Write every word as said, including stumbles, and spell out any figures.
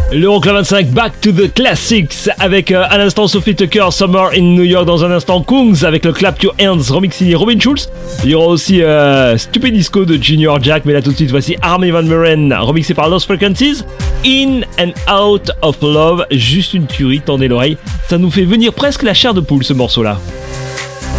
L'Euroclub vingt-cinq, Back to the Classics, avec euh, à l'instant Sophie Tucker, Summer in New York, dans un instant Kungs avec le Clap Your Hands, remix signé Robin Schulz. Il y aura aussi euh, Stupid Disco de Junior Jack, mais là tout de suite voici Armin van Buuren, remixé par Lost Frequencies, In and Out of Love, juste une tuerie, tendez l'oreille, ça nous fait venir presque la chair de poule ce morceau là.